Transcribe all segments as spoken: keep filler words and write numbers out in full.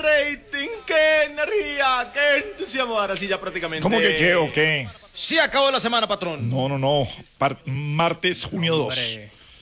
rating, qué energía, qué entusiasmo. Ahora sí ya prácticamente. ¿Cómo que qué o qué? Sí acabó la semana, patrón. No, no, no. Par- martes, junio dos.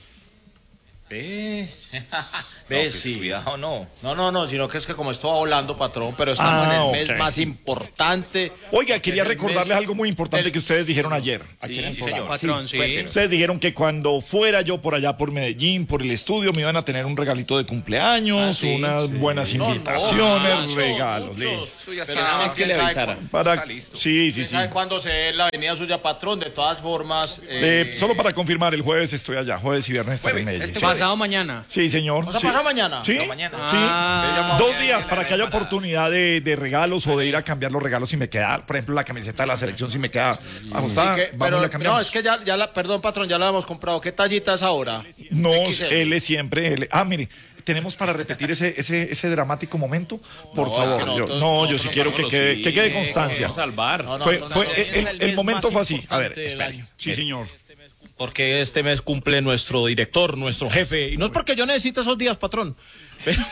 Ve, No, ve, pues, sí. cuidado, no. No, no, no, sino que es que como esto va volando, patrón, pero estamos Ah, en el ok. mes más importante. Oiga, quería Es el recordarles mes algo muy importante del- que ustedes dijeron ayer. Aquí en el Sí, programa. señor. Patrón, sí. Cuéntenos. Ustedes dijeron que cuando fuera yo por allá por Medellín, por el estudio, me iban a tener un regalito de cumpleaños, Ah, sí, unas sí. buenas No, no, invitaciones, muchos, regalos. muchos. listo. Tú ya Pero está. nada más Es que que le le avisara. avisara. Para... Está listo. Sí, sí, sí. ¿Sabe cuándo se dé la avenida suya, patrón? De todas formas. Eh, eh, solo para confirmar, el jueves estoy allá, jueves y viernes estaré en Jueves, Medellín. este Sí. jueves. Pasado mañana. Sí, señor. ¿O sea, sí. pasa mañana? Sí, No, mañana. sí. Ah. Dos días para que haya oportunidad de, de regalos o de ir a cambiar los regalos si me queda, por ejemplo, la camiseta de la selección si me queda ajustada. ¿Qué? vamos y Pero la cambiamos. no, es que ya, ya la, perdón, patrón, ya la hemos comprado. ¿Qué tallita es ahora? No, X L. L siempre, L. Ah, mire, tenemos para repetir ese, ese, ese dramático momento, por No, es favor. que yo, nosotros- no, yo nosotros sí quiero que nosotros quede, sí, que quede constancia. Vamos al bar. No, no, Fue, no, no, fue, no, el, es el mes momento más fue así. A ver, importante del espere. año. Sí, señor. Porque este mes cumple nuestro director, nuestro jefe. Y no es porque yo necesite esos días, patrón. Pero,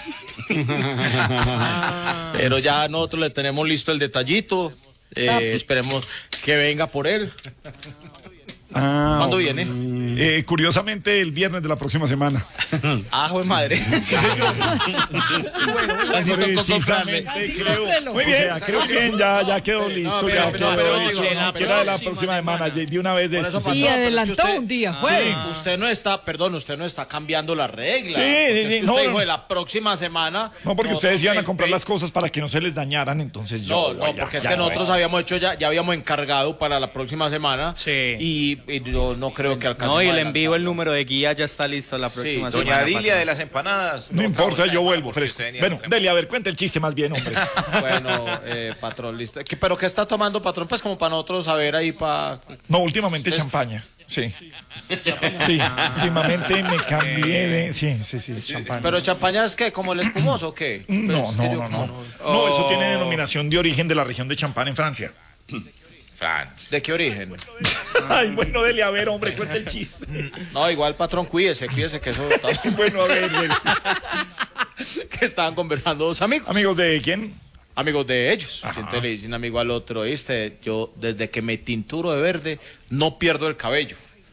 pero ya nosotros le tenemos listo el detallito. Eh, esperemos que venga por él. Ah, ¿Cuándo viene? eh, curiosamente, el viernes de la próxima semana. Ah, joder, madre. Así tocó comprarle. Precisamente, creo. Muy bien, creo que ya, ya quedó listo. pero- ya pero- quedó pero dicho, digo, no, la que era de la próxima próxima semana, semana. de una vez de Por eso, este, patrón, sí. Y pero es que adelantó usted- un día, Ah, jueves. Usted no está, perdón, usted no está cambiando la regla. Sí, Porque sí, es que sí, usted no, dijo no. de la próxima semana. No, porque nosotros ustedes iban a en comprar Pay- las cosas para que no se les dañaran, entonces yo. No, no, vaya, porque es ya que no nosotros habíamos hecho ya, ya habíamos encargado para la próxima semana. Sí. Y, y yo no creo que alcance. No, y le envío el número de guía, ya está listo la próxima Sí, semana. Doña Dilia patrón. de las empanadas. No importa, trajo yo esta vuelvo porque fresco. usted venía Bueno, de- Delia, a ver, cuenta el chiste más bien, hombre. Bueno, eh, patrón, listo. ¿Qué- ¿Pero qué está tomando, patrón? Pues como para nosotros saber ahí para... No, últimamente champaña. Sí. Sí, últimamente me cambié de. Sí, sí, sí, champaña. ¿Pero champaña es qué? ¿Como el espumoso o qué? No, Pues, es que no, yo no, como no. No, eso tiene denominación de origen de la región de Champagne en Francia. Franz. ¿De qué origen? Ay, bueno, Delia, a ver, hombre, cuenta el chiste. No, igual, patrón, cuídese, cuídese que eso... está- Bueno, a ver, Delia. que estaban conversando dos amigos. Amigos de quién? Amigos de ellos. Entonces le dicen amigo al otro, ¿viste? Yo desde que me tinturo de verde no pierdo el cabello.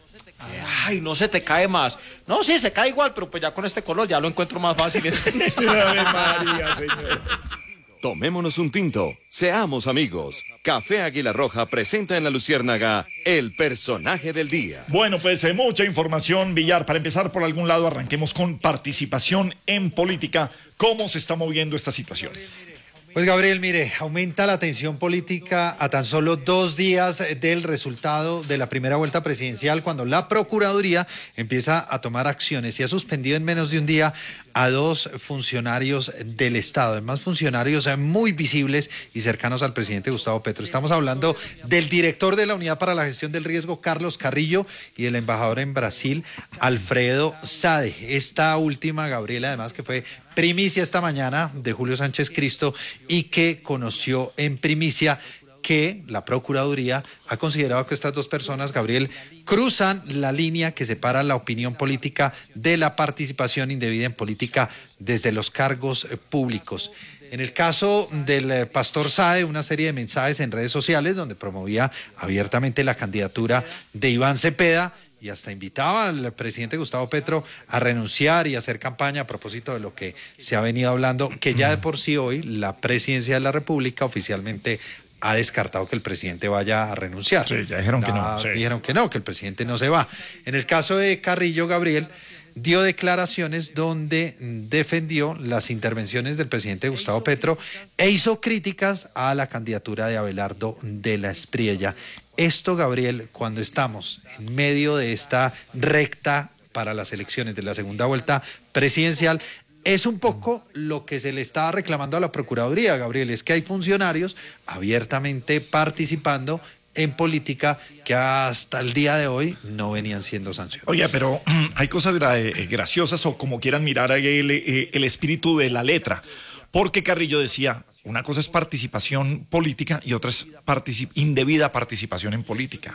Ay, no se te cae más. No, sí, se cae igual, pero pues ya con este color ya lo encuentro más fácil. Ave María, señor. Tomémonos un tinto, seamos amigos. Café Águila Roja presenta en La Luciérnaga el personaje del día. Bueno, pues eh, mucha información, Villar. Para empezar por algún lado, arranquemos con participación en política. ¿Cómo se está moviendo esta situación? Pues Gabriel, mire, aumenta la tensión política a tan solo dos días del resultado de la primera vuelta presidencial, cuando la Procuraduría empieza a tomar acciones y ha suspendido en menos de un día a dos funcionarios del Estado, además funcionarios muy visibles y cercanos al presidente Gustavo Petro. Estamos hablando del director de la Unidad para la Gestión del Riesgo, Carlos Carrillo, y del embajador en Brasil, Alfredo Sade. Esta última, Gabriel, además que fue primicia esta mañana de Julio Sánchez Cristo y que conoció en primicia que la Procuraduría ha considerado que estas dos personas, Gabriel, cruzan la línea que separa la opinión política de la participación indebida en política desde los cargos eh, públicos. En el caso del eh, pastor Sade, una serie de mensajes en redes sociales donde promovía abiertamente la candidatura de Iván Cepeda y hasta invitaba al presidente Gustavo Petro a renunciar y hacer campaña a propósito de lo que se ha venido hablando, que ya de por sí hoy la presidencia de la República oficialmente ha descartado que el presidente vaya a renunciar. Sí, ya dijeron que no, sí. Dijeron que no, que el presidente no se va. En el caso de Carrillo, Gabriel dio declaraciones donde defendió las intervenciones del presidente Gustavo Petro e hizo críticas a la candidatura de Abelardo de la Espriella. Esto, Gabriel, cuando estamos en medio de esta recta para las elecciones de la segunda vuelta presidencial, es un poco lo que se le estaba reclamando a la Procuraduría, Gabriel, es que hay funcionarios abiertamente participando en política que hasta el día de hoy no venían siendo sancionados. Oye, pero hay cosas gra- eh, graciosas o como quieran mirar ahí el, eh, el espíritu de la letra. Porque Carrillo decía, una cosa es participación política y otra es particip- indebida participación en política.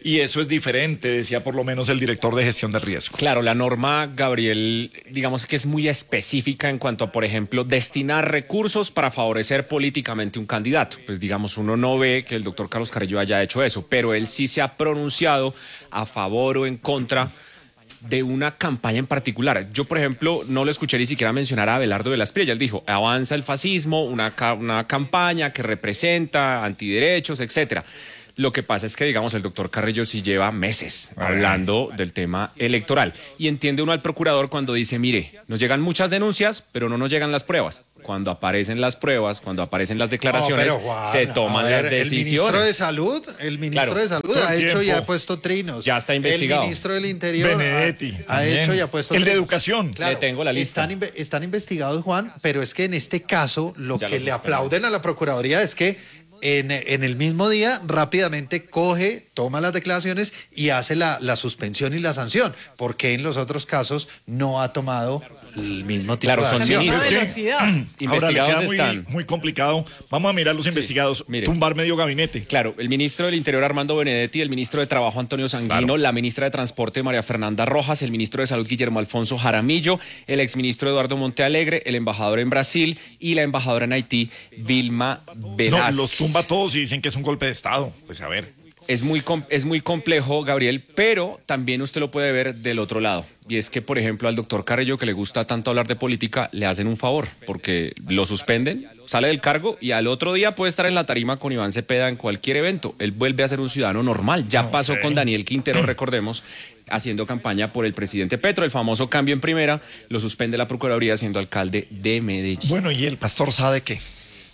y eso es diferente, decía por lo menos el director de gestión de riesgo. Claro, la norma, Gabriel, digamos que es muy específica en cuanto a, por ejemplo, destinar recursos para favorecer políticamente un candidato. Pues digamos, uno no ve que el doctor Carlos Carrillo haya hecho eso, pero él sí se ha pronunciado a favor o en contra de una campaña en particular. Yo, por ejemplo, no lo escuché ni siquiera mencionar a Abelardo de las Priellas. Él dijo, avanza el fascismo, una, ca- una campaña que representa antiderechos, etcétera. Lo que pasa es que, digamos, el doctor Carrillo sí lleva meses hablando del tema electoral. Y entiende uno al procurador cuando dice, mire, nos llegan muchas denuncias, pero no nos llegan las pruebas. Cuando aparecen las pruebas, cuando aparecen las declaraciones, No, pero, Juan, se toman a ver, las El ministro decisiones. de Salud, el ministro Claro, de Salud todo ha el hecho y tiempo. ha puesto trinos. Ya está investigado. El ministro del Interior Benedetti, ha, ha también. hecho y ha puesto El de trinos. Educación. Le tengo la lista. Están, inve- están investigados, Juan, pero es que en este caso lo Ya que lo le suspendieron. aplauden a la Procuraduría es que en, en el mismo día rápidamente coge, toma las declaraciones y hace la, la suspensión y la sanción. Porque en los otros casos no ha tomado el mismo tipo Claro, de son acción. ministros. Es que, ahora le Investigados queda muy, están. muy complicado. Vamos a mirar los investigados, mire. tumbar medio gabinete. Claro, el ministro del Interior Armando Benedetti, el ministro de Trabajo Antonio Sanguino, la ministra de Transporte María Fernanda Rojas, el ministro de Salud Guillermo Alfonso Jaramillo, el exministro Eduardo Montealegre, el embajador en Brasil y la embajadora en Haití, Vilma No, Velázquez. los tumba todos y dicen que es un golpe de Estado. Pues a ver. Es muy, com- es muy complejo, Gabriel, pero también usted lo puede ver del otro lado. Y es que, por ejemplo, al doctor Carrillo, que le gusta tanto hablar de política, le hacen un favor, porque lo suspenden, sale del cargo y al otro día puede estar en la tarima con Iván Cepeda en cualquier evento. Él vuelve a ser un ciudadano normal. Ya pasó con Daniel Quintero, recordemos, haciendo campaña por el presidente Petro, el famoso cambio en primera, lo suspende la Procuraduría siendo alcalde de Medellín. Bueno, ¿y el pastor sabe qué?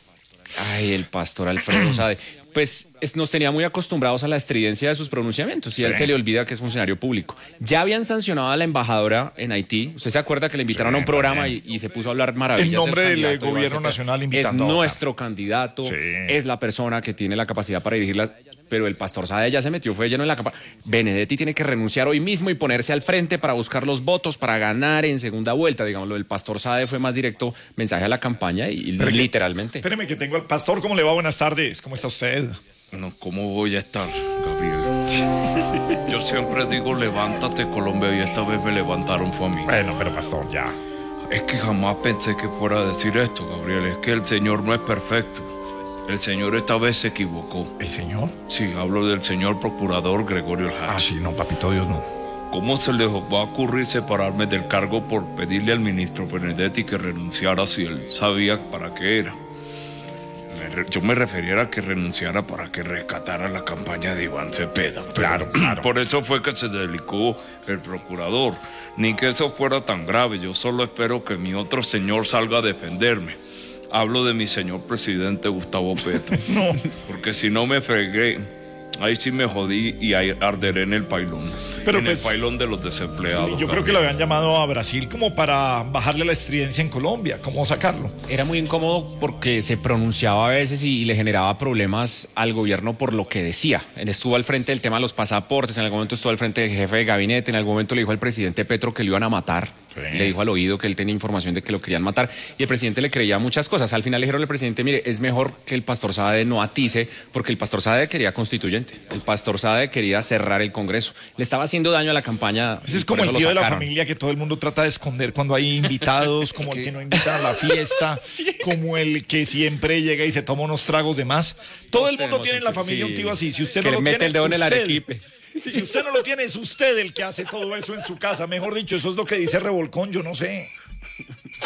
Ay, el pastor Alfredo Sade. Pues es- nos tenía muy acostumbrados a la estridencia de sus pronunciamientos y a él se le olvida que es funcionario público. Ya habían sancionado a la embajadora en Haití. ¿Usted se acuerda que le invitaron a un programa y, y se puso a hablar maravillas En nombre del, candidato Iván gobierno Cepeda? nacional Es invitando a nuestro candidato, Sí. es la persona que tiene la capacidad para dirigirla. Pero el pastor Sade ya se metió, fue lleno en la campaña. Benedetti tiene que renunciar hoy mismo y ponerse al frente para buscar los votos, para ganar en segunda vuelta. Digamos, lo del pastor Sade fue más directo mensaje a la campaña y, y Pero que- literalmente. Espéreme que tengo al pastor. ¿Cómo le va? Buenas tardes. ¿Cómo está usted? No, ¿cómo voy a estar, Gabriel? Yo siempre digo, levántate, Colombia, y esta vez me levantaron fue a mí. Bueno, pero pastor, ya. Es que jamás pensé que fuera a decir esto, Gabriel. Es que el Señor no es perfecto. El Señor esta vez se equivocó. ¿El señor? Sí, hablo del señor procurador Gregorio Ah, Hatch. sí, no, papito Dios, no. ¿Cómo se les va a ocurrir separarme del cargo por pedirle al ministro Benedetti que renunciara si él sabía para qué era? Me re- Yo me refería a que renunciara para que rescatara la campaña de Iván Cepeda. Claro, claro. Por eso fue que se delicó el procurador. Ni que eso fuera tan grave. Yo solo espero que mi otro señor salga a defenderme. Hablo de mi señor presidente Gustavo Petro. No. Porque si no me fregué, ahí sí me jodí y ahí arderé en el pailón. Pero en pues, el pailón de los desempleados. Yo creo que lo habían llamado a Brasil como para bajarle la estridencia en Colombia. ¿Cómo sacarlo? Era muy incómodo porque se pronunciaba a veces y, y le generaba problemas al gobierno por lo que decía. Él estuvo al frente del tema de los pasaportes, en algún momento estuvo al frente del jefe de gabinete, en algún momento le dijo al presidente Petro que lo iban a matar. Sí. Le dijo al oído que él tenía información de que lo querían matar y el presidente le creía muchas cosas. Al final le dijeron al presidente, mire, es mejor que el pastor Sade no atice porque el pastor Sade quería constituyente. El pastor Sade quería cerrar el Congreso. Le estaba haciendo daño a la campaña. Ese es y por como el eso lo tío de la sacaron. familia que todo el mundo trata de esconder cuando hay invitados, como el que no invita a la fiesta, como el que siempre llega y se toma unos tragos de más. Todo el mundo tenemos tiene en un la tío, familia sí, un tío así. Si usted que no le lo mete tiene, el dedo en el usted- arequipe. Si usted no lo tiene, es usted el que hace todo eso en su casa. Mejor dicho, eso es lo que dice Revolcón, yo no sé.